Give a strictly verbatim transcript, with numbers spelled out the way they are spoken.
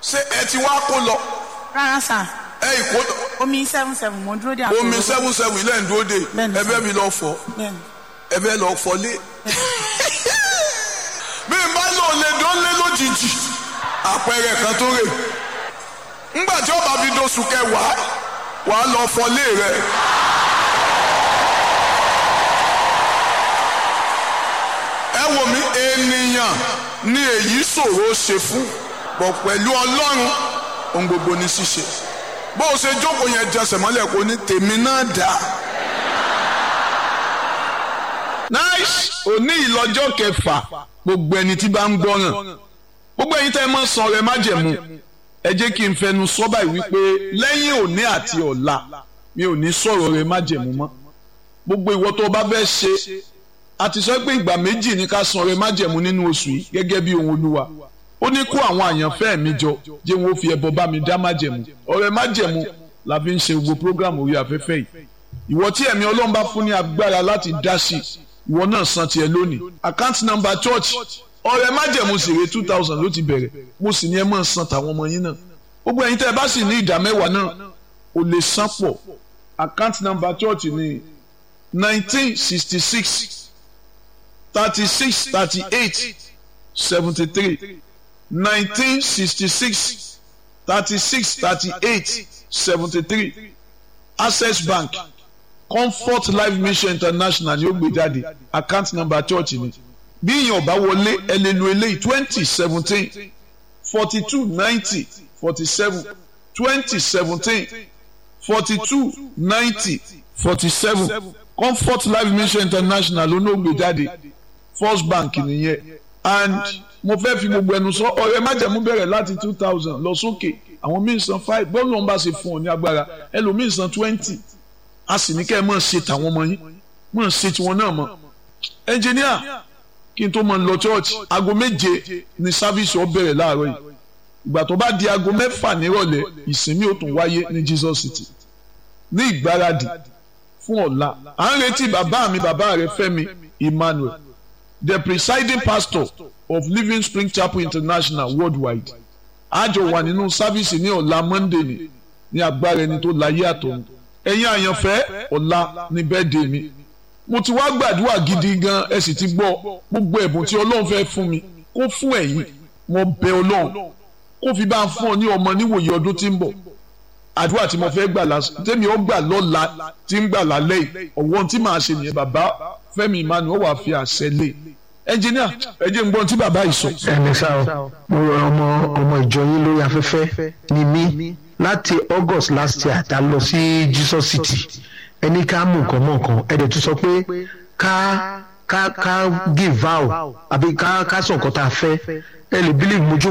ṣé ẹ ti wá kó lọ. rárá sà. ẹ ìkó. omi seven seven mo dúró dé àpò. omi seven seven ilé ń dúró dé. Bẹ́ẹ̀ni, ẹ bẹ́ẹ̀ mi lọ fọ. bẹ́ẹ̀ni. ẹ bẹ́ẹ̀ lọ fọlé. bí n bá lò lè dán lé lójijì àpẹẹrẹ kan tó rè. ńgbà tí ó bá fi dóṣù kẹwàá wàá lọ fọlé rẹ. ẹ wò mí, ènìyàn ni èyí ṣòro ṣe fún bọ̀ pẹ̀lú Ọlọ́run ohun gbogbo ní ṣíṣe. bó o ṣe jókòó yẹn jẹsẹ̀ mọ́lẹ̀ kó ní tèmi náà dá. nice. òní ìlọ́jọ́ kẹfà gbogbo ẹni tí bá ń gbọ́ràn gbogbo ẹ̀yin tẹ́ ẹ mọ́ san ọrẹ májẹ̀mú ẹ jẹ́ kí n fẹnu sọ báyìí wípé lẹ́yìn òní àti ọ̀la mi ò ní sọ̀rọ̀ ọrẹ májẹ̀mú mọ́. gbogbo ìwọ tó bá fẹ́ ṣe a ti sọ pé ìgbà méjì ní ká san ọrẹ májẹ̀mú nínú oṣù yìí gẹ́gẹ́ bí ohun Olúwa. ó ní kó àwọn àyànfẹ́ mi jọ jẹ́ wọn ó fi ẹbọ bá mi dá májẹ̀mú. ọrẹ májẹ̀mú la fi ń ṣe gbogbo program orí afẹ́fẹ́ yìí. ìwọ tí ẹ̀mí Ọlọ́run bá fún ní agbára láti dá sí ìwọ náà san tiẹ̀ lónìí. account number church ọrẹ májẹ̀mú sèré two thousand ló ti bẹ̀rẹ̀ mo sì ní ẹ máa san tàwọn ọmọ yín náà. gbogbo ẹ̀yin tẹ́ ẹ bá sì ní ìdá mẹ́wàá náà o lè san pọ̀. account number church ní nineteen sixty six thirty six thirty eight seventy three nineteen sixty six thirty six thirty eight seventy three Access Bank Comfort Life Mission International ni ó gbé jáde. account number church ni bí èèyàn bá wọlé ẹ lè lo eléyìí twenty seventeen forty two ninety forty seven twenty seventeen forty two ninety forty seven Comfort Life Mission International ló ní ó gbé jáde. First Bank nìyẹn. and mo fẹ́ fi gbogbo ẹnu sọ ọrẹ májẹ̀mú bẹ̀rẹ̀ láti two thousand lọ sókè. àwọn míì san five bọ́ọ̀lù ọ̀hún bá ṣe fún ọ ní agbára ẹlòmíì san twenty. a sì ní kẹ́ ẹ mọ̀ ṣe tàwọn ọmọ yín mọ̀ ṣe tiwọn náà mọ̀. ẹnjìníà kí n tó mọ̀ lọ church aago méje ni sáfíìsì ó bẹ̀rẹ̀ láàárọ̀ yìí. ìgbà tó bá di aago mẹ́fà nírọ̀lẹ́ ìsinmi ó tún wáyé ní Jesus City ní ìgbáradì fún ọ̀la. à ń retí bàbá mi bàbá rẹ Fẹ́mi Emmanuel, the presiding pastor of Living Spring Chapel International worldwide. àjọ wà nínú sáfíìsì ní ọ̀la Monday ni ní agbára ẹni tó láyé àtọ̀run. ẹ̀yin àyànfẹ́ ọ̀la ní birthday mi. mo ti wá gbàdúrà gidi gan ẹ sì ti gbọ́ gbogbo ẹ̀bùn tí Ọlọ́run fẹ́ fún mi kó fún ẹ̀yin. mo bẹ̀ Ọlọ́run kó fi bá ń fún ọ ní ọmọ níwòye ọdún tí ń bọ̀. àdúrà tí mo fẹ́ gbà lásán tẹ́mi ó gbà lọ́la tí ń gbà lálẹ́ yìí ọ̀wọ́n tí màá ṣe nìyẹn. bàbá Fẹ́mi Emmanuel wà fi àṣẹ lé. ẹnjìníà ẹ jẹ́ n gbọ́n tí bàbá yìí sọ. ẹnì sá o mo rọ ọmọ ọmọ ìjọ yín lórí afẹ́fẹ́ ni mí láti August last year tá lọ sí Jesus City ẹni ká mú nǹkan mọ́ nǹkan ẹ̀dẹ̀ tún sọ pé ká ká ká give vow àbí ká ká sọ nǹkan tá a fẹ́ ẹ lè bílíì mojú